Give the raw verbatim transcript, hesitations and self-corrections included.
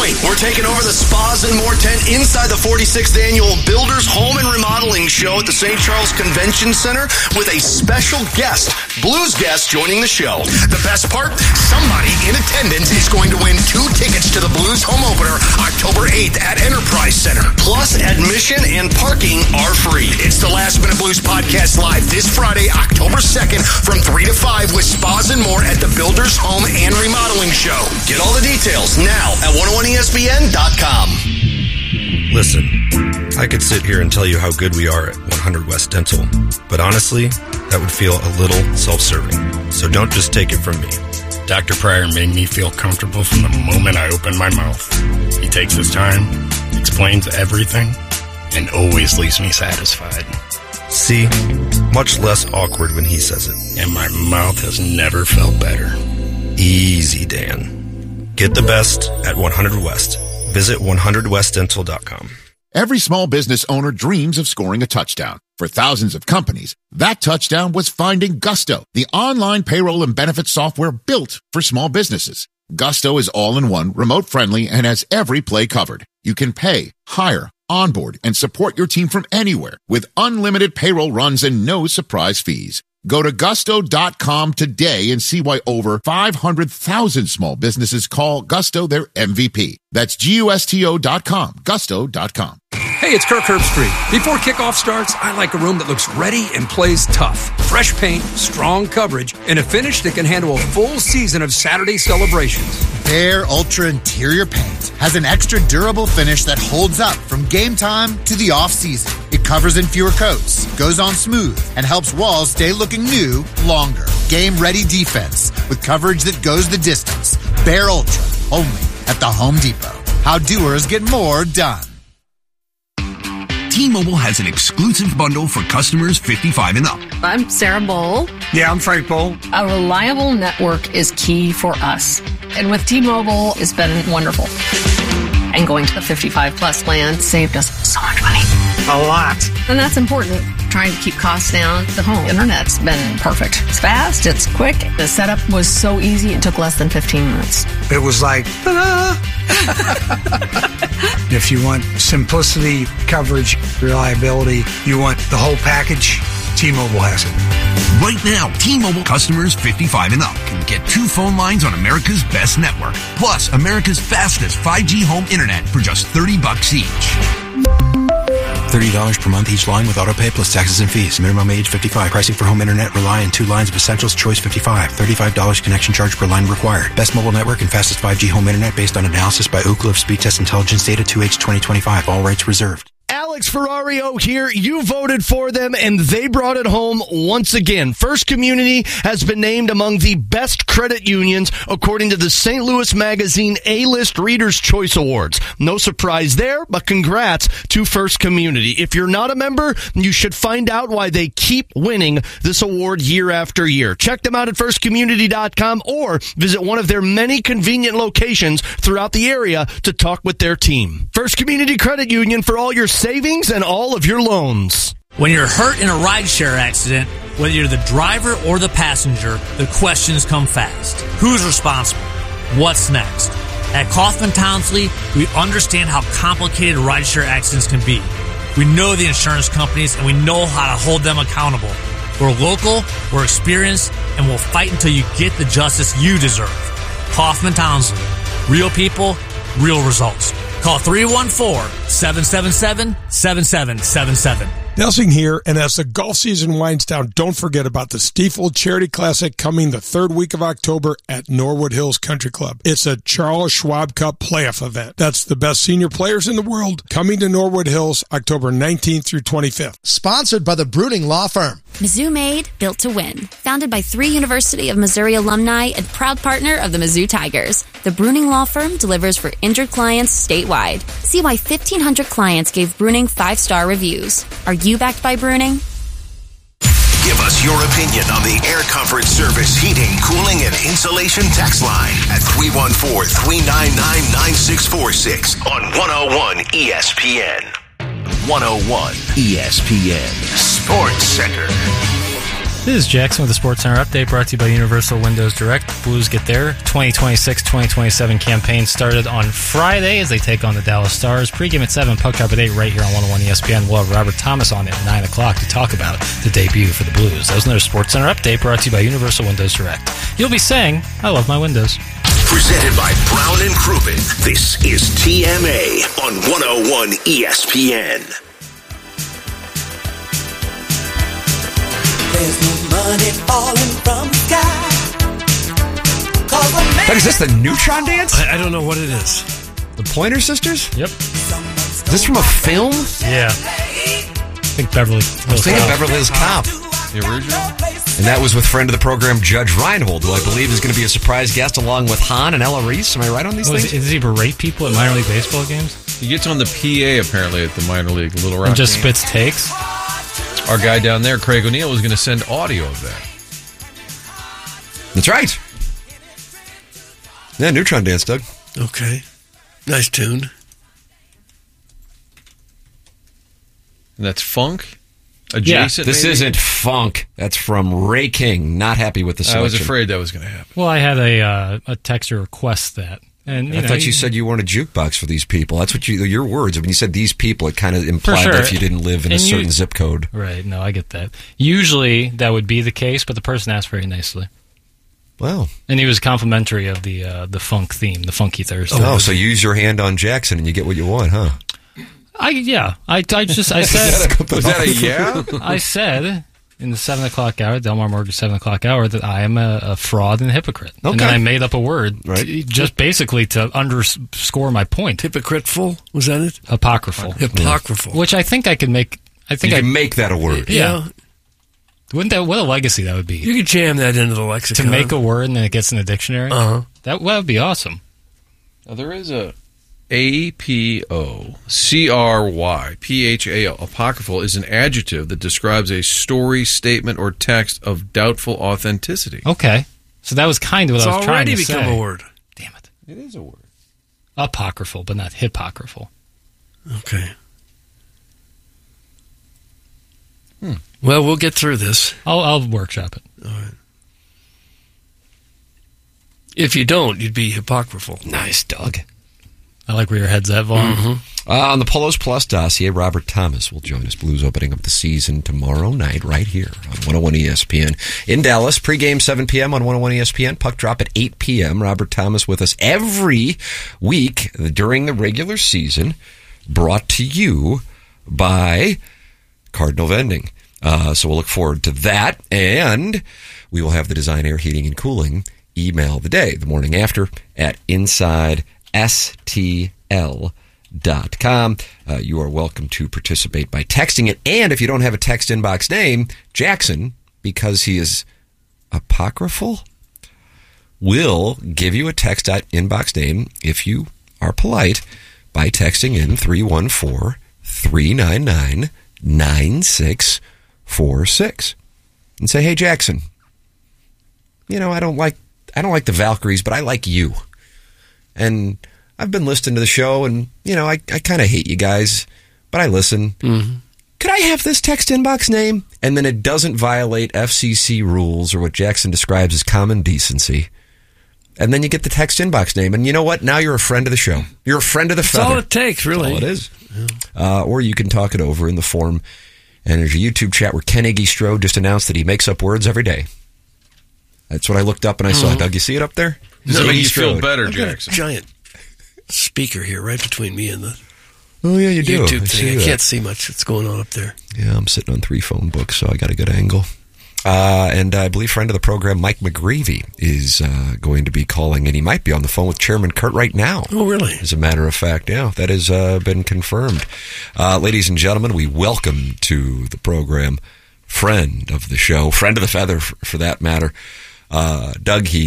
Friday, we're taking over the Spas and More tent inside the forty-sixth Annual Builders Home and Remodeling Show at the Saint Charles Convention Center with a special guest, blues guest, joining the show. The best part? Somebody in attendance is going to win two tickets to the Blues Home Opener October eighth at Enterprise Center. Plus, admission and parking are free. It's the Last Minute Blues Podcast live this Friday, October second from three to five with Spas and More at the Builders Home and Remodeling Show. Get all the details now at one oh one E S P N dot com. Listen, I could sit here and tell you how good we are at one hundred West Dental, but honestly, that would feel a little self-serving. So don't just take it from me. Doctor Pryor made me feel comfortable from the moment I opened my mouth. He takes his time, explains everything, and always leaves me satisfied. See? Much less awkward when he says it. And my mouth has never felt better. Easy, Dan. Get the best at one hundred West. Visit one hundred west dental dot com. Every small business owner dreams of scoring a touchdown. For thousands of companies, that touchdown was finding Gusto, the online payroll and benefits software built for small businesses. Gusto is all-in-one, remote-friendly, and has every play covered. You can pay, hire, onboard, and support your team from anywhere with unlimited payroll runs and no surprise fees. Go to gusto dot com today and see why over five hundred thousand small businesses call Gusto their M V P. That's G U S T O dot com, gusto dot com. Hey, it's Kirk Herbstreit. Before kickoff starts, I like a room that looks ready and plays tough. Fresh paint, strong coverage, and a finish that can handle a full season of Saturday celebrations. Behr Ultra Interior Paint has an extra durable finish that holds up from game time to the off-season. It covers in fewer coats, goes on smooth, and helps walls stay looking new longer. Game-ready defense with coverage that goes the distance. Behr Ultra, only at the Home Depot. How doers get more done. T-Mobile has an exclusive bundle for customers fifty-five and up. I'm Sarah Bowl. Yeah, I'm Frank Bowl. A reliable network is key for us. And with T-Mobile, it's been wonderful. And going to the fifty-five plus plan saved us so much money. A lot. And that's important. Trying to keep costs down. The home internet's been perfect. It's fast. It's quick. The setup was so easy. It took less than fifteen minutes. It was like, ta-da! If you want simplicity, coverage, reliability, you want the whole package, T-Mobile has it. Right now, T-Mobile customers fifty-five and up can get two phone lines on America's best network, plus America's fastest five G home internet for just thirty bucks each. thirty dollars per month each line with autopay plus taxes and fees. Minimum age fifty-five. Pricing for home internet rely on two lines of Essentials Choice fifty-five. thirty-five dollars connection charge per line required. Best mobile network and fastest five G home internet based on analysis by Ookla of Speed Test Intelligence Data two H twenty twenty-five. All rights reserved. Alex Ferrario here. You voted for them, and they brought it home once again. First Community has been named among the best credit unions according to the Saint Louis Magazine A-List Reader's Choice Awards. No surprise there, but congrats to First Community. If you're not a member, you should find out why they keep winning this award year after year. Check them out at first community dot com or visit one of their many convenient locations throughout the area to talk with their team. First Community Credit Union for all your savings and all of your loans. When you're hurt in a rideshare accident, whether you're the driver or the passenger, the questions come fast. Who's responsible? What's next? At Kaufman Townsley, we understand how complicated rideshare accidents can be. We know the insurance companies, and we know how to hold them accountable. We're local, we're experienced, and we'll fight until you get the justice you deserve. Kaufman Townsley. Real people, real results. Call three one four, seven seven seven, seven seven seven seven. Nelsing here, and as the golf season winds down, don't forget about the Stiefel Charity Classic coming the third week of October at Norwood Hills Country Club. It's a Charles Schwab Cup playoff event. That's the best senior players in the world coming to Norwood Hills October nineteenth through twenty-fifth. Sponsored by the Bruning Law Firm. Mizzou Made, built to win. Founded by three University of Missouri alumni and proud partner of the Mizzou Tigers. The Bruning Law Firm delivers for injured clients statewide. See why fifteen hundred clients gave Bruning five-star reviews. Are you backed by Bruning? Give us your opinion on the Air Comfort Service heating, cooling, and insulation text line at three one four, three nine nine, nine six four six on one oh one E S P N. one oh one E S P N Sports Center. This is Jackson with the Sports Center update brought to you by Universal Windows Direct. Blues get their twenty twenty-six twenty twenty-seven campaign started on Friday as they take on the Dallas Stars. Pre-game at seven, puck drop at eight right here on one oh one E S P N. We'll have Robert Thomas on at nine o'clock to talk about the debut for the Blues. That was another Sports Center update brought to you by Universal Windows Direct. You'll be saying, I love my windows. Presented by Brown and Crouppen. This is T M A on one oh one E S P N. There's no money falling from the sky. But is this the Neutron Dance? I, I don't know what it is. The Pointer Sisters? Yep. Is this from a film? Yeah. I think Beverly Hills I was thinking Cop. Beverly Hills Cop. The original? And that was with friend of the program, Judge Reinhold, who I believe is going to be a surprise guest along with Han and Ella Reese. Am I right on these Oh, things? is, does he berate people at minor league baseball games? He gets on the P A apparently at the minor league Little Rock. And just game. spits takes? Our guy down there, Craig O'Neill, was going to send audio of that. That's right. Yeah, Neutron Dance, Doug. Okay. Nice tune. And that's funk? Adjacent, This maybe? isn't funk. That's from Ray King. Not happy with the selection. I was afraid that was going to happen. Well, I had a uh, a texter request that. And you I know, thought you said you weren't a jukebox for these people. That's what you, your words. When you said these people, it kind of implied sure. that if you didn't live in a And you- certain zip code. Right, no, I get that. Usually that would be the case, but the person asked very nicely. Wow. And he was complimentary of the uh, the funk theme, the Funky Thursday. Oh, so you use your hand on Jackson and you get what you want, huh? I yeah, I, I just I Was said that a- was that a yeah? I said in the seven o'clock hour, Delmar Mortgage seven o'clock hour, that I am a, a fraud and a hypocrite. Okay. And then I made up a word, Right. to- just basically to underscore my point. Hypocritical? Was that it? Apocryphal. Apocryphal. Which I think I could make. I think You I can make that a word. Yeah. Wouldn't that what a legacy that would be? You could jam that into the lexicon. To make a word and then it gets in the dictionary. Uh-huh. That, that would be awesome. Now, there is a A P O C R Y P H A L. Apocryphal is an adjective that describes a story, statement, or text of doubtful authenticity. Okay, so that was kind of what It's I was trying already to become say. a word. Damn it! It is a word. Apocryphal, but not hypocryphal. Okay. Hmm. Well, we'll get through this. I'll, I'll workshop it. All right. If you don't, you'd be apocryphal. Nice, Doug. I like where your head's at, Vaughn. Mm-hmm. Uh, on the Polos Plus dossier, Robert Thomas will join us. Blues opening up the season tomorrow night right here on one oh one E S P N. In Dallas, pregame seven p.m. on one oh one E S P N. Puck drop at eight p.m. Robert Thomas with us every week during the regular season, brought to you by Cardinal Vending. Uh, so we'll look forward to that, and we will have the Design Air Heating and Cooling email of the day, the morning after, at inside S T L dot com. Uh, you are welcome to participate by texting it, and if you don't have a text inbox name, Jackson, because he is apocryphal, will give you a text inbox name if you are polite by texting in three one four, three nine nine, nine six four six and say, hey, Jackson, you know, I don't like I don't like the Valkyries, but I like you. And I've been listening to the show, and, you know, I, I kind of hate you guys, but I listen. Mm-hmm. Could I have this text inbox name? And then it doesn't violate F C C rules or what Jackson describes as common decency. And then you get the text inbox name. And you know what? Now you're a friend of the show. You're a friend of the That's feather. all it takes, really. That's all it is. Uh, or you can talk it over in the Forum Energy YouTube chat where Ken Iggy Strode just announced that he makes up words every day. That's what I looked up and I saw. Mhm. Doug, you see it up there? Does it Iggy make you feel Strode. better, I've got a Jackson? giant speaker here right between me and the Oh, yeah, you do. YouTube I see thing. I that. can't see much that's going on up there. Yeah, I'm sitting on three phone books, so I got a good angle. Uh, and I believe friend of the program, Mike McGreevy, is uh, going to be calling, and he might be on the phone with Chairman Kurt right now. Oh, really? As a matter of fact, yeah, that has uh, been confirmed. Uh, ladies and gentlemen, we welcome to the program friend of the show, friend of the feather, for, for that matter, uh, Doug Heath.